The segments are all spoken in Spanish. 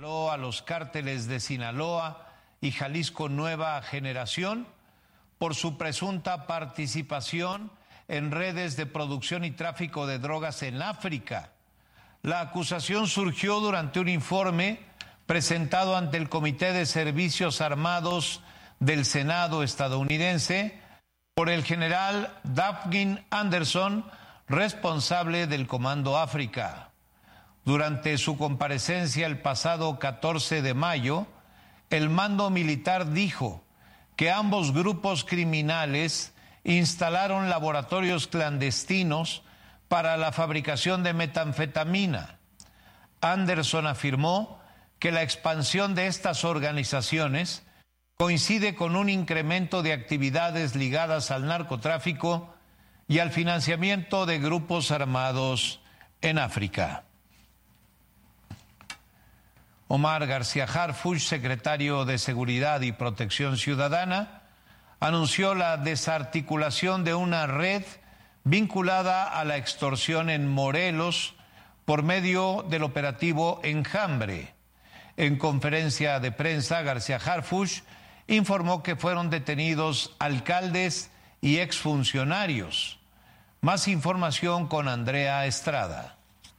señaló a los cárteles de Sinaloa y Jalisco Nueva Generación por su presunta participación en redes de producción y tráfico de drogas en África. La acusación surgió durante un informe presentado ante el Comité de Servicios Armados del Senado estadounidense por el general Daphne Anderson, responsable del Comando África. Durante su comparecencia el pasado 14 de mayo, el mando militar dijo que ambos grupos criminales instalaron laboratorios clandestinos para la fabricación de metanfetamina. Anderson afirmó que la expansión de estas organizaciones coincide con un incremento de actividades ligadas al narcotráfico y al financiamiento de grupos armados en África. Omar García Harfuch, secretario de Seguridad y Protección Ciudadana, anunció la desarticulación de una red vinculada a la extorsión en Morelos por medio del operativo Enjambre. En conferencia de prensa, García Harfuch informó que fueron detenidos alcaldes y exfuncionarios. Más información con Andrea Estrada.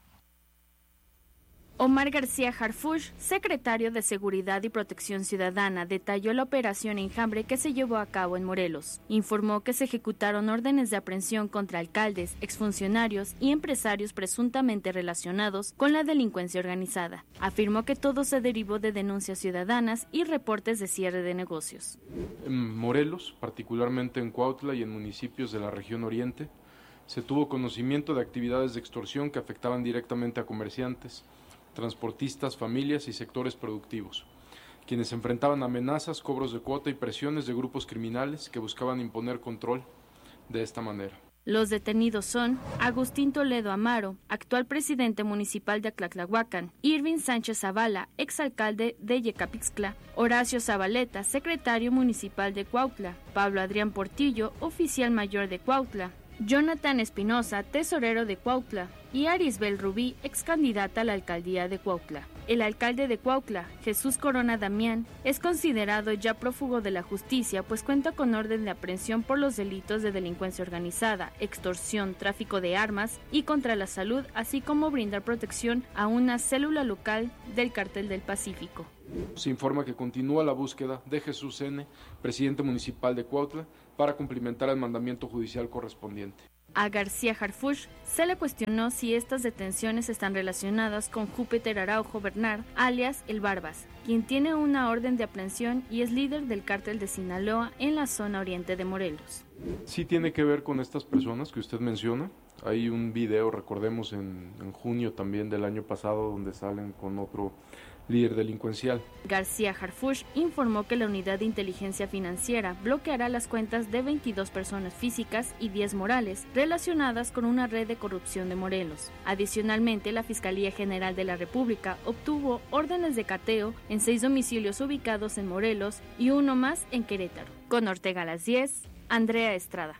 Omar García Harfuch, secretario de Seguridad y Protección Ciudadana, detalló la operación Enjambre que se llevó a cabo en Morelos. Informó que se ejecutaron órdenes de aprehensión contra alcaldes, exfuncionarios y empresarios presuntamente relacionados con la delincuencia organizada. Afirmó que todo se derivó de denuncias ciudadanas y reportes de cierre de negocios. En Morelos, particularmente en Cuautla y en municipios de la región oriente, se tuvo conocimiento de actividades de extorsión que afectaban directamente a comerciantes, transportistas, familias y sectores productivos, quienes enfrentaban amenazas, cobros de cuota y presiones de grupos criminales que buscaban imponer control de esta manera. Los detenidos son Agustín Toledo Amaro, actual presidente municipal de Aclatlahuacan, Irving Sánchez Zavala, exalcalde de Yecapixtla, Horacio Zabaleta, secretario municipal de Cuautla, Pablo Adrián Portillo, oficial mayor de Cuautla, Jonathan Espinosa, tesorero de Cuautla, y Arisbel Rubí, excandidata a la alcaldía de Cuautla. El alcalde de Cuautla, Jesús Corona Damián, es considerado ya prófugo de la justicia, pues cuenta con orden de aprehensión por los delitos de delincuencia organizada, extorsión, tráfico de armas y contra la salud, así como brindar protección a una célula local del Cártel del Pacífico. Se informa que continúa la búsqueda de Jesús N., presidente municipal de Cuautla, para cumplimentar el mandamiento judicial correspondiente. A García Harfuch se le cuestionó si estas detenciones están relacionadas con Júpiter Araujo Bernard, alias El Barbas, quien tiene una orden de aprehensión y es líder del cártel de Sinaloa en la zona oriente de Morelos. Sí tiene que ver con estas personas que usted menciona. Hay un video, recordemos, en junio también del año pasado, donde salen con otro líder delincuencial. García Harfuch informó que la Unidad de Inteligencia Financiera bloqueará las cuentas de 22 personas físicas y 10 morales relacionadas con una red de corrupción de Morelos. Adicionalmente, la Fiscalía General de la República obtuvo órdenes de cateo en 6 domicilios ubicados en Morelos y uno más en Querétaro. Con Ortega a las 10, Andrea Estrada.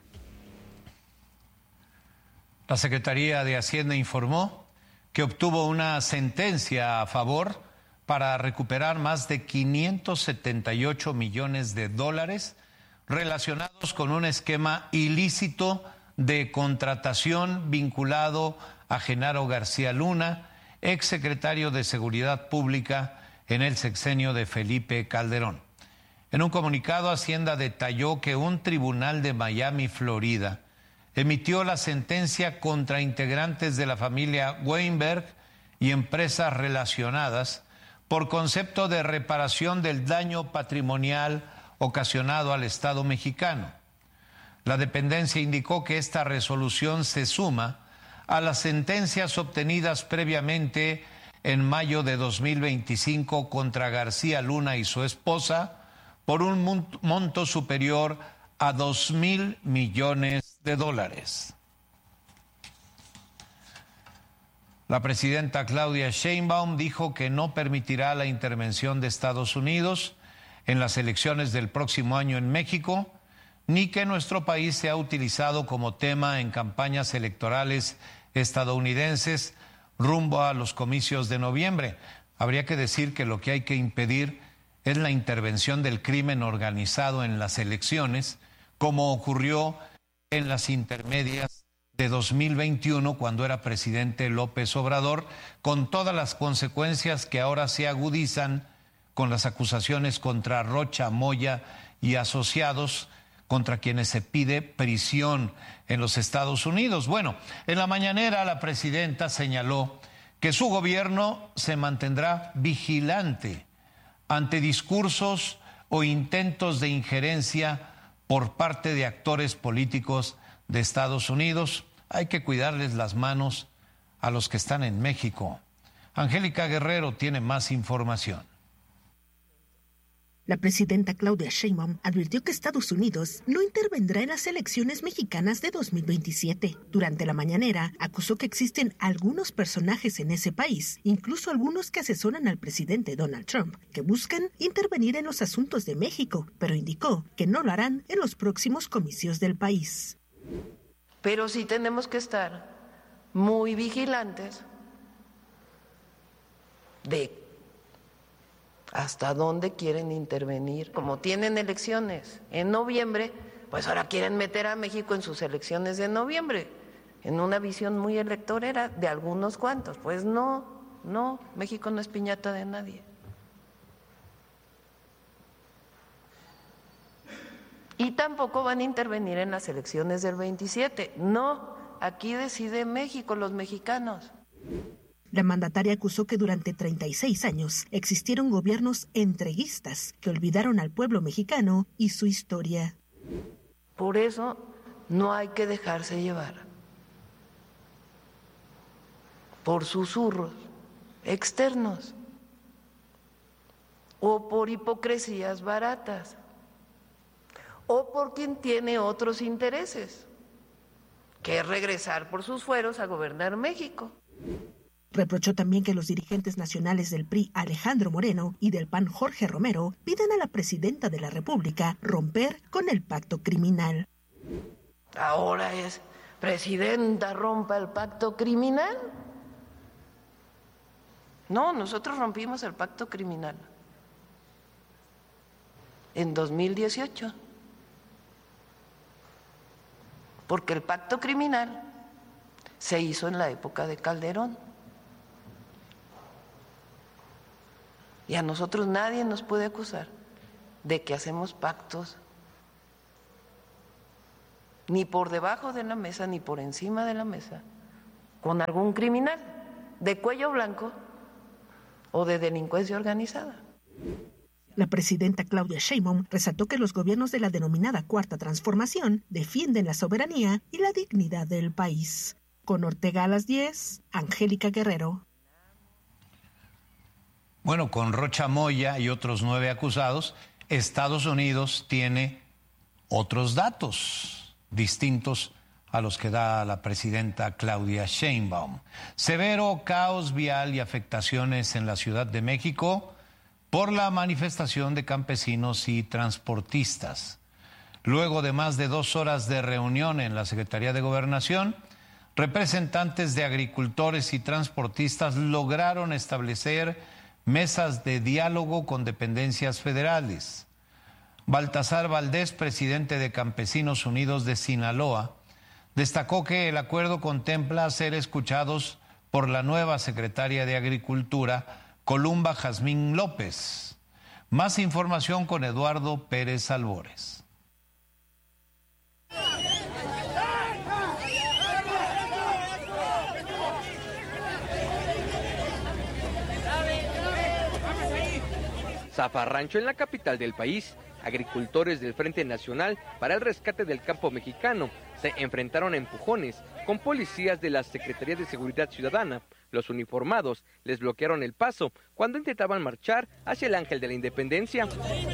La Secretaría de Hacienda informó que obtuvo una sentencia a favor para recuperar más de 578 millones de dólares relacionados con un esquema ilícito de contratación vinculado a Genaro García Luna, exsecretario de Seguridad Pública en el sexenio de Felipe Calderón. En un comunicado, Hacienda detalló que un tribunal de Miami, Florida, emitió la sentencia contra integrantes de la familia Weinberg y empresas relacionadas por concepto de reparación del daño patrimonial ocasionado al Estado mexicano. La dependencia indicó que esta resolución se suma a las sentencias obtenidas previamente en mayo de 2025 contra García Luna y su esposa por un monto superior a $2,000 millones. La presidenta Claudia Sheinbaum dijo que no permitirá la intervención de Estados Unidos en las elecciones del próximo año en México, ni que nuestro país sea utilizado como tema en campañas electorales estadounidenses rumbo a los comicios de noviembre. Habría que decir que lo que hay que impedir es la intervención del crimen organizado en las elecciones, como ocurrió en las intermedias de 2021, cuando era presidente López Obrador, con todas las consecuencias que ahora se agudizan con las acusaciones contra Rocha Moya y asociados, contra quienes se pide prisión en los Estados Unidos. Bueno, en la mañanera la presidenta señaló que su gobierno se mantendrá vigilante ante discursos o intentos de injerencia por parte de actores políticos de Estados Unidos. Hay que cuidarles las manos a los que están en México. Angélica Guerrero tiene más información. La presidenta Claudia Sheinbaum advirtió que Estados Unidos no intervendrá en las elecciones mexicanas de 2027. Durante la mañanera, acusó que existen algunos personajes en ese país, incluso algunos que asesoran al presidente Donald Trump, que buscan intervenir en los asuntos de México, pero indicó que no lo harán en los próximos comicios del país. Pero sí tenemos que estar muy vigilantes de hasta dónde quieren intervenir. Como tienen elecciones en noviembre, pues ahora quieren meter a México en sus elecciones de noviembre, en una visión muy electorera de algunos cuantos. Pues no, México no es piñata de nadie. Y tampoco van a intervenir en las elecciones del 27. No, aquí decide México, los mexicanos. La mandataria acusó que durante 36 años existieron gobiernos entreguistas que olvidaron al pueblo mexicano y su historia. Por eso no hay que dejarse llevar por susurros externos o por hipocresías baratas o por quien tiene otros intereses, que es regresar por sus fueros a gobernar México. Reprochó también que los dirigentes nacionales del PRI, Alejandro Moreno, y del PAN, Jorge Romero, pidan a la presidenta de la República romper con el pacto criminal. Ahora es, presidenta, rompa el pacto criminal. No, nosotros rompimos el pacto criminal en 2018, porque el pacto criminal se hizo en la época de Calderón. Y a nosotros nadie nos puede acusar de que hacemos pactos ni por debajo de la mesa ni por encima de la mesa con algún criminal de cuello blanco o de delincuencia organizada. La presidenta Claudia Sheinbaum resaltó que los gobiernos de la denominada Cuarta Transformación defienden la soberanía y la dignidad del país. Con Ortega a las 10, Angélica Guerrero. Bueno, con Rocha Moya y otros 9 acusados, Estados Unidos tiene otros datos distintos a los que da la presidenta Claudia Sheinbaum. Severo caos vial y afectaciones en la Ciudad de México por la manifestación de campesinos y transportistas. Luego de más de 2 horas de reunión en la Secretaría de Gobernación, representantes de agricultores y transportistas lograron establecer mesas de diálogo con dependencias federales. Baltasar Valdés, presidente de Campesinos Unidos de Sinaloa, destacó que el acuerdo contempla ser escuchados por la nueva secretaria de Agricultura, Columba Jazmín López. Más información con Eduardo Pérez Albores. Zafarrancho, en la capital del país, agricultores del Frente Nacional para el Rescate del Campo Mexicano se enfrentaron a empujones con policías de la Secretaría de Seguridad Ciudadana. Los uniformados les bloquearon el paso cuando intentaban marchar hacia el Ángel de la Independencia.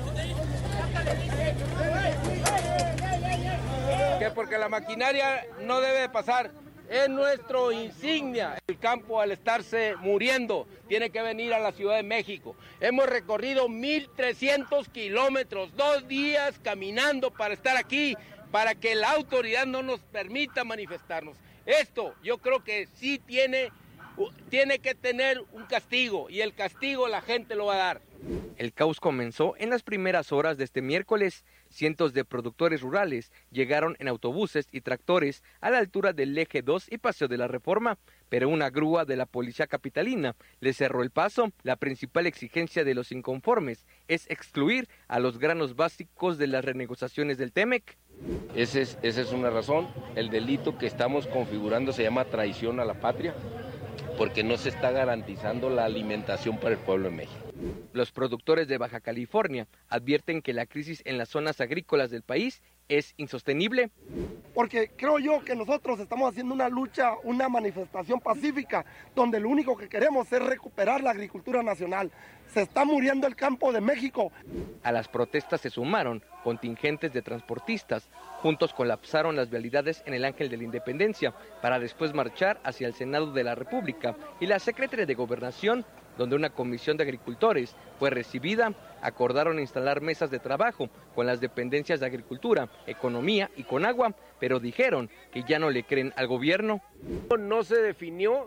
Que porque la maquinaria no debe de pasar. Es nuestro insignia. El campo, al estarse muriendo, tiene que venir a la Ciudad de México. Hemos recorrido 1,300 kilómetros, 2 días caminando para estar aquí, para que la autoridad no nos permita manifestarnos. Esto yo creo que sí tiene tiene que tener un castigo y el castigo la gente lo va a dar. El caos comenzó en las primeras horas de este miércoles. Cientos de productores rurales llegaron en autobuses y tractores a la altura del Eje 2 y Paseo de la Reforma, pero una grúa de la policía capitalina les cerró el paso. La principal exigencia de los inconformes es excluir a los granos básicos de las renegociaciones del TEMEC. Esa es una razón. El delito que estamos configurando se llama traición a la patria, porque no se está garantizando la alimentación para el pueblo de México. Los productores de Baja California advierten que la crisis en las zonas agrícolas del país es insostenible. Porque creo yo que nosotros estamos haciendo una lucha, una manifestación pacífica, donde lo único que queremos es recuperar la agricultura nacional. Se está muriendo el campo de México. A las protestas se sumaron contingentes de transportistas. Juntos colapsaron las vialidades en el Ángel de la Independencia para después marchar hacia el Senado de la República y la Secretaría de Gobernación, donde una comisión de agricultores fue recibida. Acordaron instalar mesas de trabajo con las dependencias de Agricultura, Economía y Conagua, pero dijeron que ya no le creen al gobierno. No se definió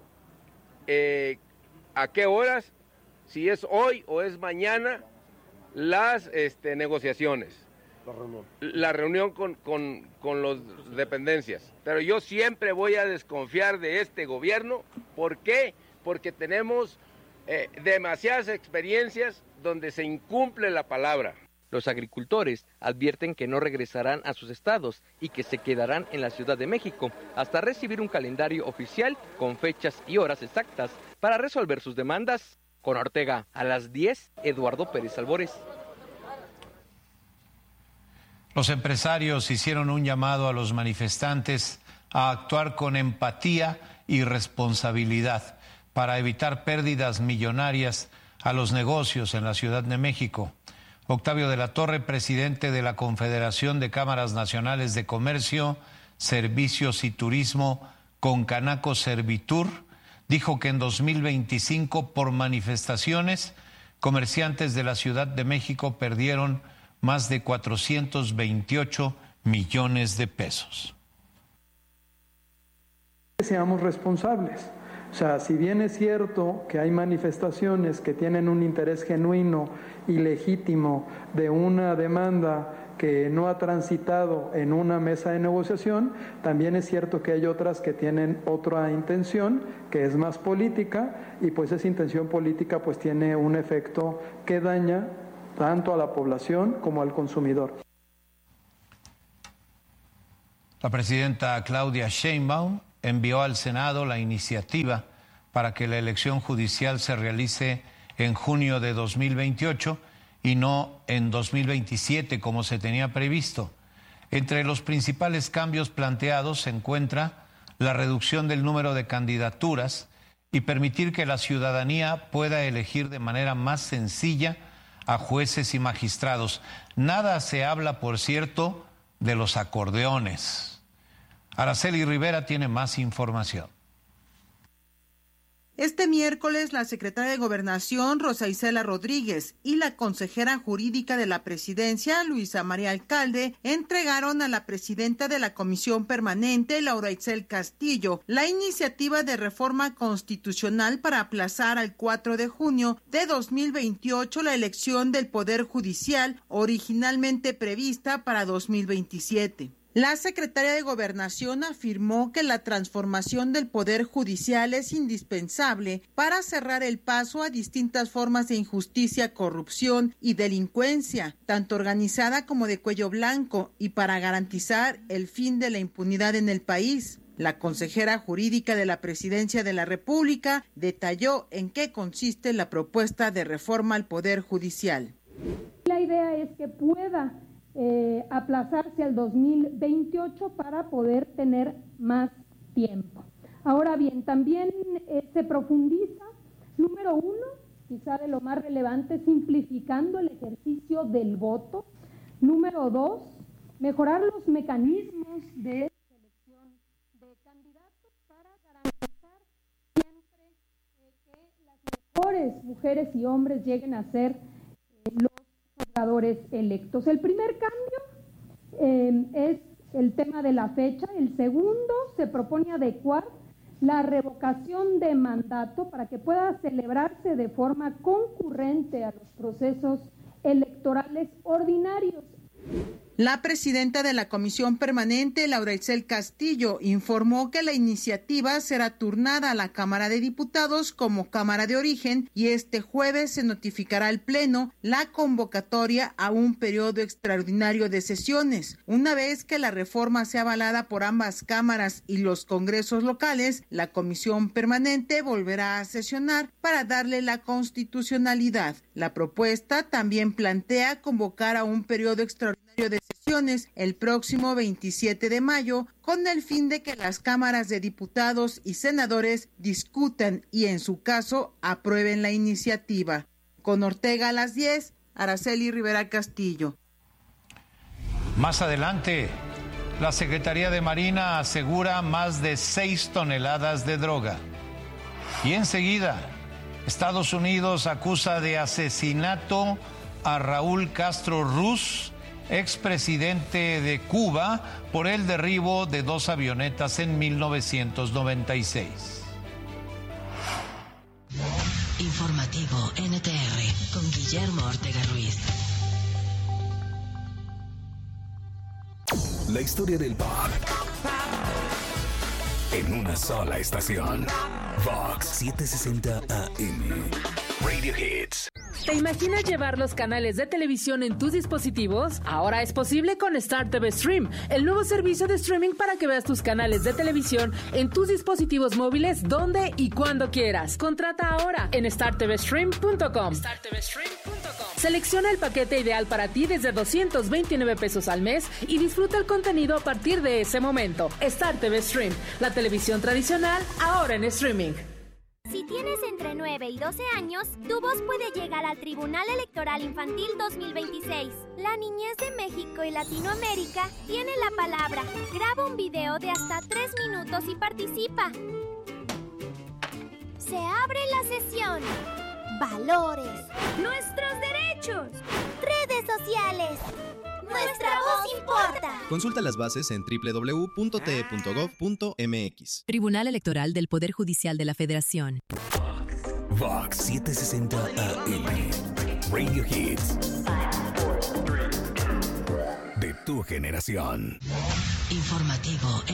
a qué horas, si es hoy o es mañana, las negociaciones. La reunión con las dependencias. Pero yo siempre voy a desconfiar de este gobierno. ¿Por qué? Porque tenemos demasiadas experiencias donde se incumple la palabra. Los agricultores advierten que no regresarán a sus estados y que se quedarán en la Ciudad de México hasta recibir un calendario oficial con fechas y horas exactas para resolver sus demandas. Con Ortega, a las 10, Eduardo Pérez Albores. Los empresarios hicieron un llamado a los manifestantes a actuar con empatía y responsabilidad para evitar pérdidas millonarias a los negocios en la Ciudad de México. Octavio de la Torre, presidente de la Confederación de Cámaras Nacionales de Comercio, Servicios y Turismo, Concanaco Servitur, dijo que en 2025, por manifestaciones, comerciantes de la Ciudad de México perdieron más de 428 millones de pesos. Seamos responsables. O sea, si bien es cierto que hay manifestaciones que tienen un interés genuino y legítimo de una demanda que no ha transitado en una mesa de negociación, también es cierto que hay otras que tienen otra intención, que es más política, y pues esa intención política pues tiene un efecto que daña tanto a la población como al consumidor. La presidenta Claudia Sheinbaum envió al Senado la iniciativa para que la elección judicial se realice en junio de 2028 y no en 2027 como se tenía previsto. Entre los principales cambios planteados se encuentra la reducción del número de candidaturas y permitir que la ciudadanía pueda elegir de manera más sencilla a jueces y magistrados. Nada se habla, por cierto, de los acordeones. Araceli Rivera tiene más información. Este miércoles, la secretaria de Gobernación, Rosa Isela Rodríguez, y la consejera jurídica de la presidencia, Luisa María Alcalde, entregaron a la presidenta de la Comisión Permanente, Laura Itzel Castillo, la iniciativa de reforma constitucional para aplazar al 4 de junio de 2028 la elección del Poder Judicial, originalmente prevista para 2027. La secretaria de Gobernación afirmó que la transformación del Poder Judicial es indispensable para cerrar el paso a distintas formas de injusticia, corrupción y delincuencia, tanto organizada como de cuello blanco, y para garantizar el fin de la impunidad en el país. La consejera jurídica de la Presidencia de la República detalló en qué consiste la propuesta de reforma al Poder Judicial. La idea es que pueda aplazarse al 2028 para poder tener más tiempo. Ahora bien, también se profundiza, número uno, quizá de lo más relevante, simplificando el ejercicio del voto. Número dos, mejorar los mecanismos de selección de candidatos para garantizar siempre que las mejores mujeres y hombres lleguen a ser los juzgadores electos. El primer cambio es el tema de la fecha. El segundo, se propone adecuar la revocación de mandato para que pueda celebrarse de forma concurrente a los procesos electorales ordinarios. La presidenta de la Comisión Permanente, Laura Itzel Castillo, informó que la iniciativa será turnada a la Cámara de Diputados como Cámara de Origen y este jueves se notificará al Pleno la convocatoria a un periodo extraordinario de sesiones. Una vez que la reforma sea avalada por ambas cámaras y los congresos locales, la Comisión Permanente volverá a sesionar para darle la constitucionalidad. La propuesta también plantea convocar a un periodo extraordinario de sesiones el próximo 27 de mayo con el fin de que las cámaras de diputados y senadores discutan y en su caso aprueben la iniciativa. Con Ortega a las 10, Araceli Rivera Castillo. Más adelante, la Secretaría de Marina asegura más de 6 toneladas de droga. Y enseguida, Estados Unidos acusa de asesinato a Raúl Castro Ruz, expresidente de Cuba, por el derribo de 2 avionetas en 1996. Informativo NTR con Guillermo Ortega Ruiz. La historia del pop en una sola estación. Vox 760 AM. Radio Hits. ¿Te imaginas llevar los canales de televisión en tus dispositivos? Ahora es posible con Star TV Stream, el nuevo servicio de streaming para que veas tus canales de televisión en tus dispositivos móviles donde y cuando quieras. Contrata ahora en startvstream.com. Selecciona el paquete ideal para ti desde 229 pesos al mes y disfruta el contenido a partir de ese momento. Star TV Stream, la televisión tradicional ahora en streaming. Si tienes entre 9 y 12 años, tu voz puede llegar al Tribunal Electoral Infantil 2026. La niñez de México y Latinoamérica tiene la palabra. Graba un video de hasta 3 minutos y participa. Se abre la sesión. Valores. Nuestros derechos. Redes sociales. Nuestra voz importa. Consulta las bases en www.te.gov.mx. Tribunal Electoral del Poder Judicial de la Federación. Vox 760 AM. Radio Hits. De tu generación. Informativo